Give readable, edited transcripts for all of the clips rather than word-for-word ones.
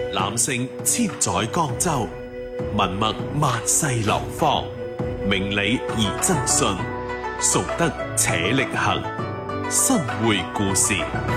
男性千載江州，文墨萬世流芳，明理而爭信，崇德且力行。新會故事，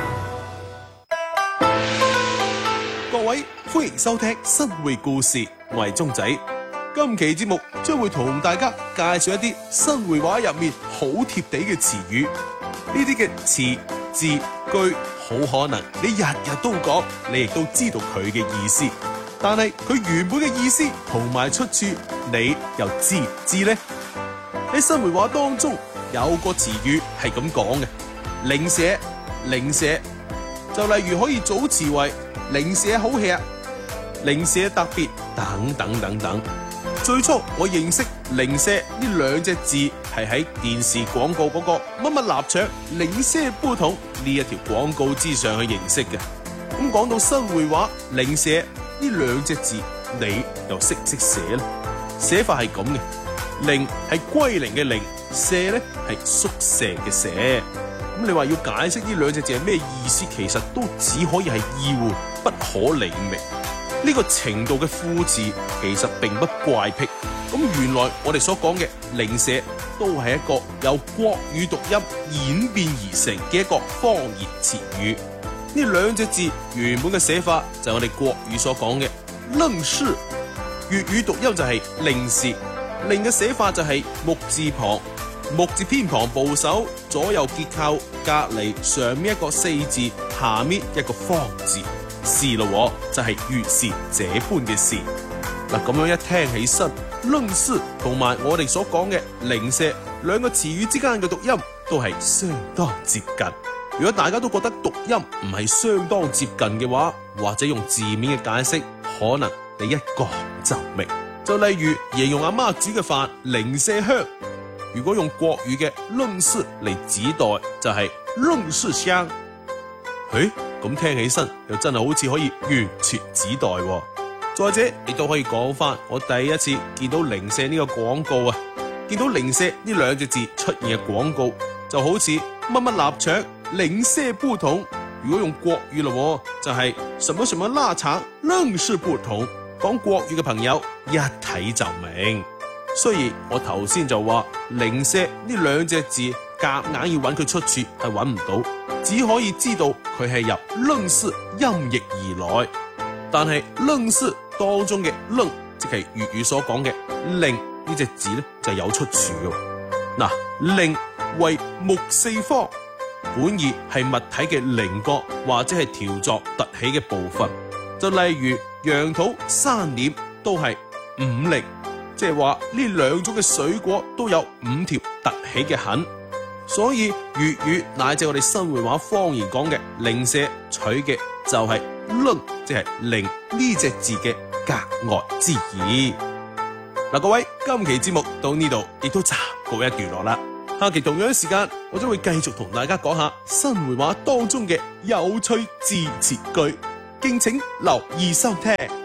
各位歡迎收聽新會故事，我係鐘仔。今期節目將會同大家介紹一啲新會話入面好貼地嘅詞語。呢啲嘅詞字句好可能你日日都講，你亦都知道佢嘅意思，但係佢原本嘅意思同埋出處你又知唔知呢？喺新會話當中有個詞語係咁講嘅，零舍，零舍，就例如可以組詞為零舍好吃、零舍特別等等等等。最初我認識零舍呢兩隻字係喺電視廣告嗰個乜乜臘腸零舍煲桶呢一條廣告之上去認識嘅。咁講到新會話零舍呢兩隻字，你又識唔識寫呢？寫法係咁嘅，零係歸零嘅零，舍咧係宿舍嘅舍。咁你話要解釋呢兩隻字係咩意思，其實都只可以係意會不可理明。呢個程度嘅副詞其實並不怪僻。咁原來我哋所講嘅零舍都係一個由國語讀音演變而成嘅一個方言詞語。呢兩隻字原本嘅寫法就係我哋國語所講嘅愣是，粵語讀音就係零是。零嘅寫法就係木字旁，木字偏旁部首，左右結構，隔離上面一個四字，下面一個方字。是咯，就係如是這般嘅事。嗱，咁樣一聽起身，愣是同埋我哋所講嘅零舍兩個詞語之間嘅讀音都係相當接近。如果大家都覺得讀音唔係相當接近嘅話，或者用字面嘅解釋，可能你一講就明。就例如形容阿媽煮嘅飯零舍香，如果用國語嘅愣是嚟指代，就係愣是香。咁聽起身又真係好似可以完全指代喎。再者，亦都可以講翻我第一次見到零舍呢個廣告啊，見到零舍呢兩隻字出現嘅廣告，就好似乜乜臘腸零舍煲桶。如果用國語咯，就係什麼什麼臘腸愣是煲桶。講國語嘅朋友一睇就明。雖然我頭先就話零舍呢兩隻字夾硬要揾佢出處係揾唔到，只可以知道佢係由愣是音譯而來，但係愣是當中嘅愣，即係粵語所講嘅令呢隻字咧就有出處嘅。嗱，令為木四方，本意係物體嘅稜角或者係條狀凸起嘅部分，就例如楊桃、山稔都係五令，即係話呢兩種嘅水果都有五條凸起嘅痕。所以粵語乃至我哋新會話方言講嘅零舍，取嘅就係愣，即係令呢隻字嘅格外之意。嗱，各位，今期節目到呢度亦都暫告一段落啦。下期同樣時間，我將會繼續同大家講下新會話當中嘅有趣字詞句，敬請留意收聽。